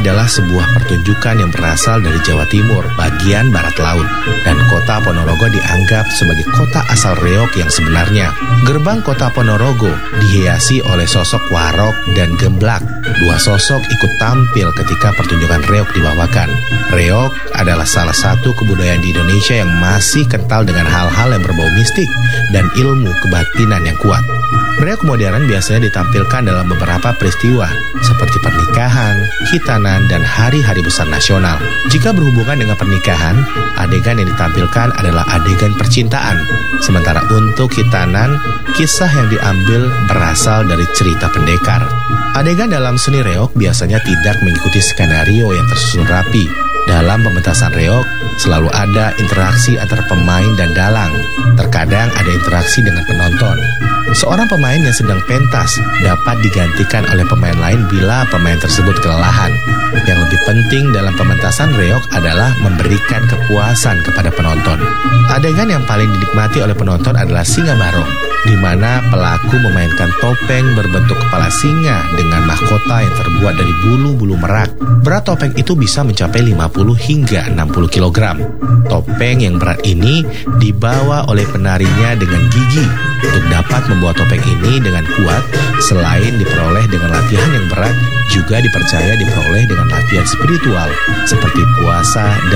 adalah sebuah pertunjukan yang berasal dari Jawa Timur, bagian barat laut. Dan kota Ponorogo dianggap sebagai kota asal reog yang sebenarnya. Gerbang kota Ponorogo dihiasi oleh sosok warok dan gemblak. Dua sosok ikut tampil ketika pertunjukan reog dibawakan. Reog adalah salah satu kebudayaan di Indonesia yang masih kental dengan hal-hal yang berbau mistik dan ilmu kebatinan yang kuat. Reog modern biasanya ditampilkan dalam beberapa peristiwa seperti pernikahan, khitanan, dan hari-hari besar nasional. Jika berhubungan dengan pernikahan, adegan yang ditampilkan adalah adegan percintaan. Sementara untuk khitanan, kisah yang diambil berasal dari cerita pendekar. Adegan dalam seni reog biasanya tidak mengikuti skenario yang tersusun rapi. Dalam pementasan reog, selalu ada interaksi antara pemain dan dalang. Terkadang ada interaksi dengan penonton. Seorang pemain yang sedang pentas dapat digantikan oleh pemain lain bila pemain tersebut kelelahan. Yang lebih penting dalam pementasan reog adalah memberikan kepuasan kepada penonton. Adegan yang paling dinikmati oleh penonton adalah Singa Barong, di mana pelaku memainkan topeng berbentuk kepala singa dengan mahkota yang terbuat dari bulu-bulu merak. Berat topeng itu bisa mencapai 50 hingga 60 kg. Topeng yang berat ini dibawa oleh penarinya dengan gigi. Untuk dapat membawa topeng ini dengan kuat, selain diperoleh dengan latihan yang berat, juga dipercaya diperoleh dengan latihan spiritual seperti puasa